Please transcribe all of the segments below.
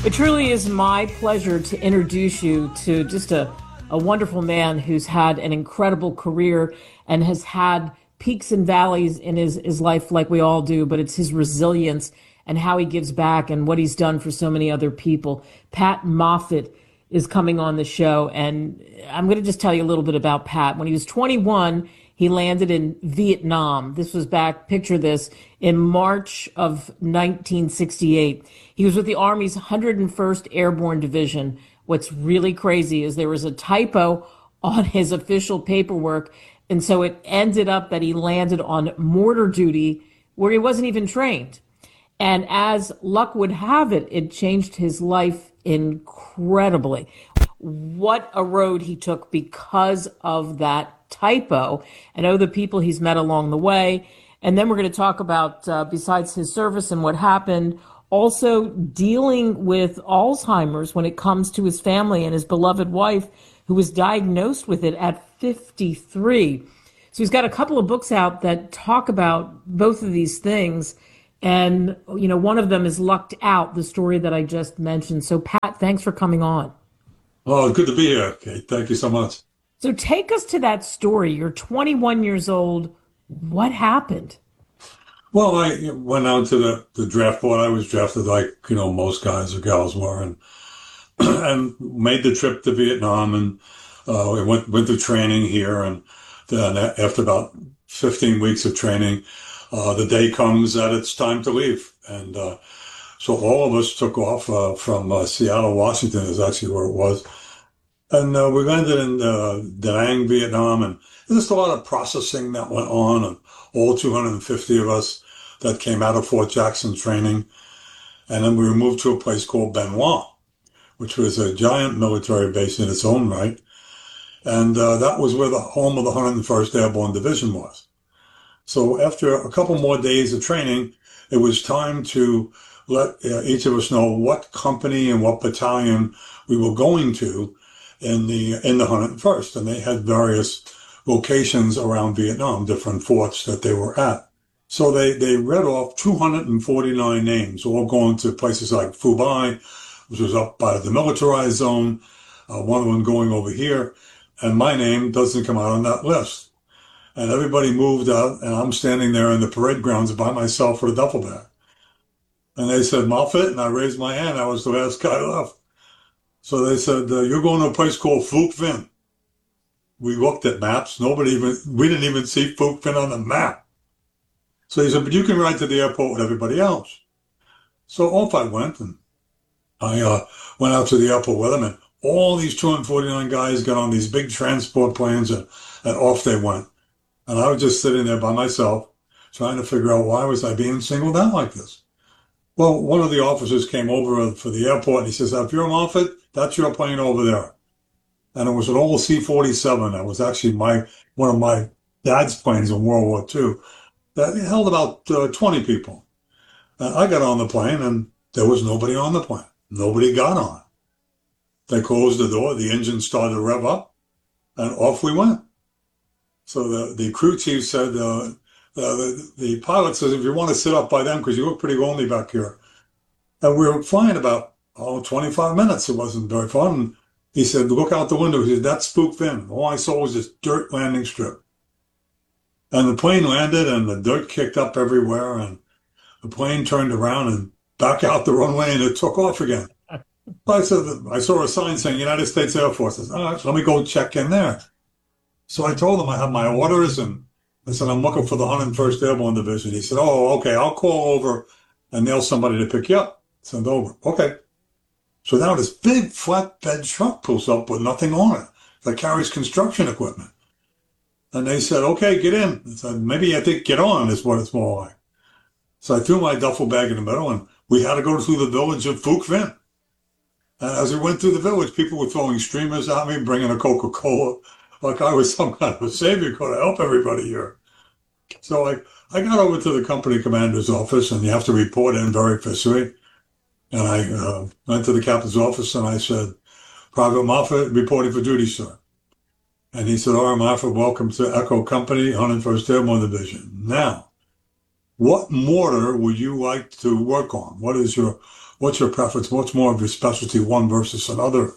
It truly is my pleasure to introduce you to just a wonderful man who's had an incredible career and has had peaks and valleys in his life like we all do, but it's his resilience and how he gives back and what he's done for so many other people. Pat Moffat is coming on the show, and I'm going to just tell you a little bit about Pat. When he was 21, he landed in Vietnam. This was back, picture this, in March of 1968. He was with the Army's 101st Airborne Division. What's really crazy is there was a typo on his official paperwork, and so it ended up that he landed on mortar duty where he wasn't even trained. And as luck would have it, it changed his life incredibly. What a road he took because of that typo, and the people he's met along the way. And then we're going to talk about, besides his service and what happened, also dealing with Alzheimer's when it comes to his family and his beloved wife, who was diagnosed with it at 53. So he's got a couple of books out that talk about both of these things. And, one of them is Lucked Out, the story that I just mentioned. So, Pat, thanks for coming on. Oh, good to be here, Kate. Thank you so much. So take us to that story. You're 21 years old. What happened? Well, I went out to the draft board. I was drafted like, most guys or gals were, and and made the trip to Vietnam, and we went to training here. And then after about 15 weeks of training, the day comes that it's time to leave. And so all of us took off from Seattle, Washington is actually where it was. And we landed in Da Nang, Vietnam, and there's just a lot of processing that went on, and all 250 of us that came out of Fort Jackson training. And then we were moved to a place called Bien Hoa, which was a giant military base in its own right. And that was where the home of the 101st Airborne Division was. So after a couple more days of training, it was time to let each of us know what company and what battalion we were going to in the 101st. And they had various locations around Vietnam, different forts that they were at. So they read off 249 names, all going to places like Phu Bai, which was up by the militarized zone, one of them going over here. And my name doesn't come out on that list. And everybody moved out, and I'm standing there in the parade grounds by myself with a duffel bag. And they said, Moffat, and I raised my hand. I was the last guy left. So they said, you're going to a place called Phuoc Vinh. We looked at maps. We didn't even see Phuoc Vinh on the map. So he said, but you can ride to the airport with everybody else. So off I went, and I went out to the airport with them, and all these 249 guys got on these big transport planes, and off they went. And I was just sitting there by myself, trying to figure out why was I being singled out like this. Well, one of the officers came over for the airport, and he says, if you're Moffat, that's your plane over there. And it was an old C-47. That was actually one of my dad's planes in World War II. That held about 20 people. And I got on the plane, and there was nobody on the plane. Nobody got on. They closed the door, the engine started to rev up, and off we went. So the crew chief said, the pilot says, if you want to sit up by them, because you look pretty lonely back here. And we were flying about 25 minutes. It wasn't very fun. And he said, look out the window. He said, that's Phuoc Vinh. All I saw was this dirt landing strip. And the plane landed, and the dirt kicked up everywhere, and the plane turned around and back out the runway, and it took off again. I saw a sign saying United States Air Force. I said, all right, so let me go check in there. So I told him I have my orders, and I said, I'm looking for the 101st Airborne Division. He said, oh, okay, I'll call over and nail somebody to pick you up. Send over. Okay. So now this big flatbed truck pulls up with nothing on it that carries construction equipment. And they said, okay, get in. I said, maybe I think get on is what it's more like. So I threw my duffel bag in the middle, and we had to go through the village of Phuoc Vinh. And as we went through the village, people were throwing streamers at me, bringing a Coca-Cola, like I was some kind of a savior going to help everybody here. So I got over to the company commander's office, and you have to report in very officially. And I went to the captain's office, and I said, Private Moffat, reporting for duty, sir. And he said, all right, Moffat, welcome to Echo Company, 101st Airborne Division. Now, what mortar would you like to work on? What is your what's your preference? What's more of your specialty, one versus another?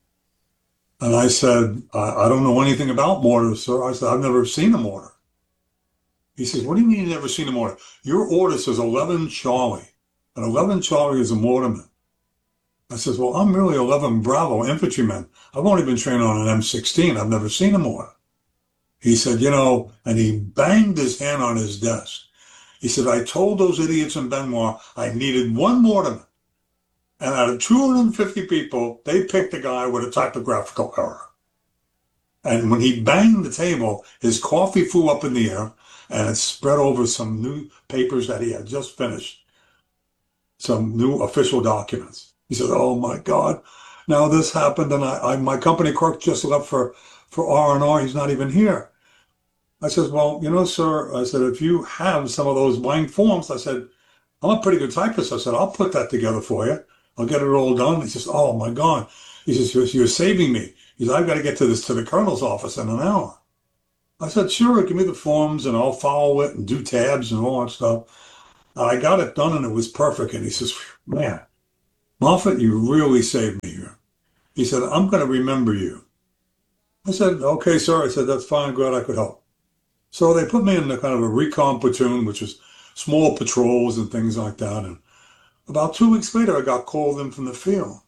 And I said, I don't know anything about mortars, sir. I said, I've never seen a mortar. He says, what do you mean you've never seen a mortar? Your order says 11 Charlie, and 11 Charlie is a mortarman. I says, well, I'm really 11 Bravo infantryman. I've only been trained on an M16. I've never seen a mortar. He said, and he banged his hand on his desk. He said, I told those idiots in Benoit I needed one mortarman. And out of 250 people, they picked a guy with a typographical error. And when he banged the table, his coffee flew up in the air and it spread over some new papers that he had just finished, some new official documents. He said, oh my God, now this happened and my company clerk just left for R&R. He's not even here. I said, well, sir, I said, if you have some of those blank forms, I said, I'm a pretty good typist. I said, I'll put that together for you. I'll get it all done. He says, oh my God. He says, you're saving me. He says, I've got to get to the colonel's office in an hour. I said, sure, give me the forms and I'll follow it and do tabs and all that stuff. And I got it done and it was perfect. And he says, man, Moffett, you really saved me here. He said, I'm going to remember you. I said, okay, sir. I said, that's fine. Glad I could help. So they put me in a kind of a recon platoon, which was small patrols and things like that. And about 2 weeks later, I got called in from the field.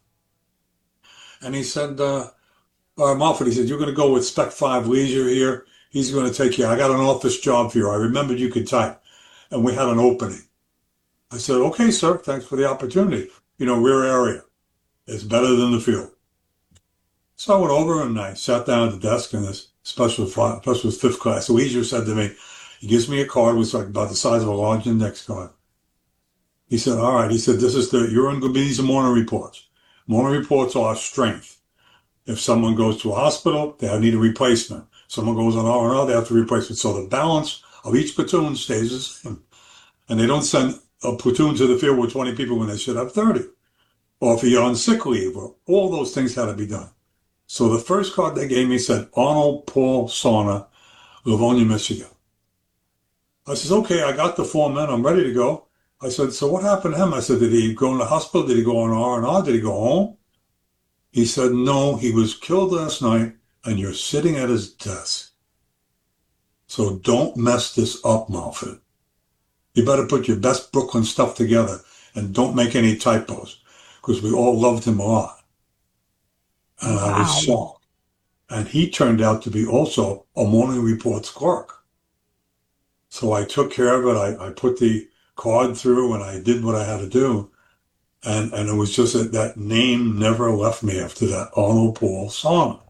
And he said, Moffett, he said, you're going to go with Spec 5 Leisure here. He's going to take you. I got an office job for you. I remembered you could type. And we had an opening. I said, okay, sir, thanks for the opportunity. Rear area is better than the field. So I went over and I sat down at the desk and this specialist 5th class Leisure said to me, he gives me a card, which was like about the size of a large index card. He said, all right. He said, you're going to be these morning reports. Morning reports are strength. If someone goes to a hospital, they need a replacement. Someone goes on R&R, they have to replace it. So the balance of each platoon stays the same. And they don't send a platoon to the field with 20 people when they should have 30. Or if you're on sick leave, or all those things had to be done. So the first card they gave me said, Arnold Paul Sarna, Livonia, Michigan. I says, okay, I got the form in, I'm ready to go. I said, so what happened to him? I said, did he go in the hospital? Did he go on R&R? Did he go home? He said, no, he was killed last night and you're sitting at his desk. So don't mess this up, Moffett. You better put your best Brooklyn stuff together and don't make any typos because we all loved him a lot. And wow. I was shocked. And he turned out to be also a morning reports clerk. So I took care of it. I put the card through and I did what I had to do. And it was just that name never left me after that, Arnold Paul Sarna.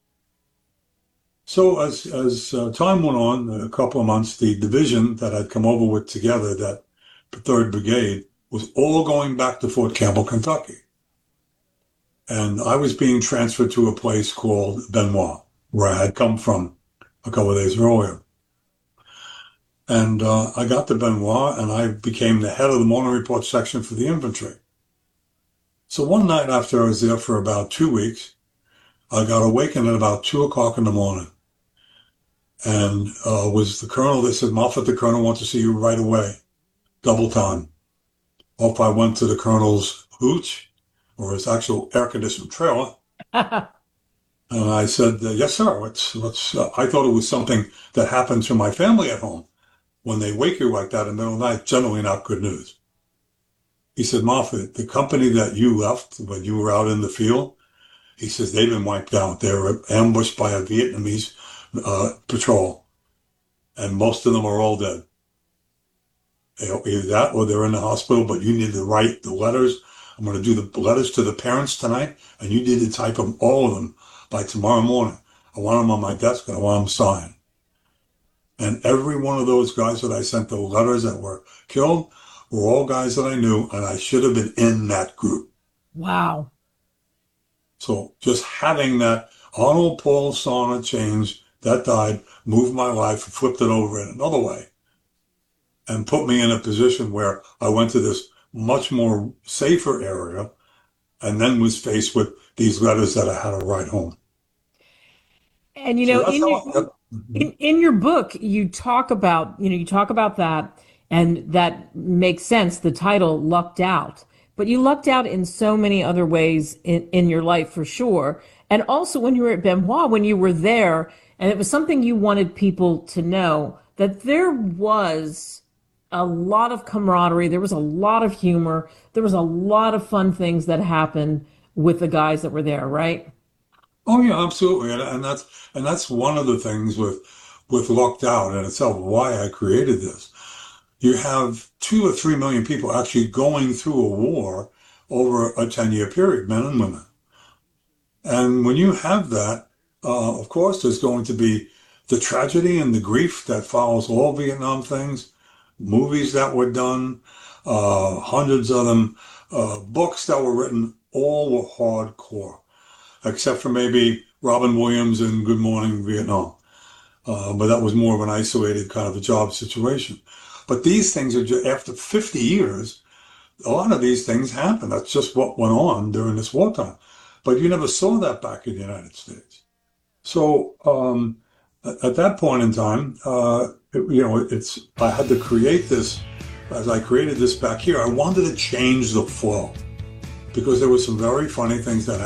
So as time went on, a couple of months, the division that I'd come over with together, that 3rd Brigade, was all going back to Fort Campbell, Kentucky. And I was being transferred to a place called Benoit, where I had come from a couple of days earlier. And I got to Benoit, and I became the head of the morning report section for the infantry. So one night after I was there for about 2 weeks, I got awakened at about 2 o'clock in the morning. And was the colonel, they said, Moffett, the colonel wants to see you right away. Double time. Off I went to the colonel's hooch, or his actual air-conditioned trailer. And I said, yes, sir. I thought it was something that happened to my family at home. When they wake you like that in the middle of the night, generally not good news. He said, Moffett, the company that you left when you were out in the field, he says, they've been wiped out. They were ambushed by a Vietnamese patrol. And most of them are all dead. Either that or they're in the hospital, but you need to write the letters. I'm going to do the letters to the parents tonight, and you need to type them, all of them, by tomorrow morning. I want them on my desk, and I want them signed. And every one of those guys that I sent the letters that were killed were all guys that I knew, and I should have been in that group. Wow. So just having that Arnold Paul Sarna change that died, moved my life, flipped it over in another way, and put me in a position where I went to this much more safer area and then was faced with these letters that I had to write home. And, in your book, you talk about that, and that makes sense. The title, Lucked Out, but you lucked out in so many other ways in your life for sure. And also when you were at Benoit, when you were there, and it was something you wanted people to know, that there was a lot of camaraderie, there was a lot of humor, there was a lot of fun things that happened with the guys that were there, right? Oh yeah, absolutely, and that's one of the things with Lucked Out in itself. Why I created this. You have 2 or 3 million people actually going through a war over a 10-year period, men and women. And when you have that, of course, there's going to be the tragedy and the grief that follows all Vietnam things, movies that were done, hundreds of them, books that were written, all were hardcore, except for maybe Robin Williams in Good Morning Vietnam. But that was more of an isolated kind of a job situation. But these things are just, after 50 years, a lot of these things happen. That's just what went on during this wartime. But you never saw that back in the United States. So at that point in time, I had to create this. As I created this back here, I wanted to change the flow because there were some very funny things that